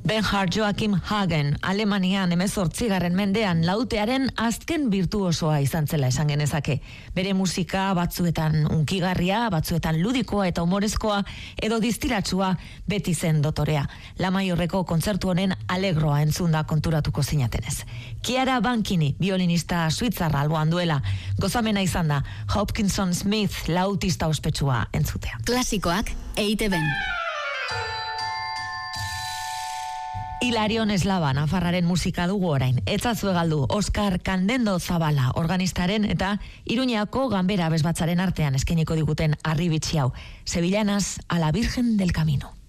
Bernhard Joachim Hagen, Alemanian 18. mendean lautearen azken virtuosoa izan zela esan genezake. Bere musika batzuetan unkigarria, batzuetan ludikoa eta humorezkoa edo distiratsua beti zen dotorea. La Maiorreko kontzertu honen alegroa entzunda konturatuko zinatenez. Chiara Bankini, violinista suitzarra alboan duela, gozamena izan da Hopkinson Smith lautista ospetsua entzutea. Klasikoak EITB-n. Hilarion Eslaba Nafarraren musika dugu orain. Etzazue galdu Oskar Kandendo Zabala organistaren eta Iruñako Ganbera Abesbatzaren artean eskainiko diguten Arribitxi hau. Sevillanas a la Virgen del Camino.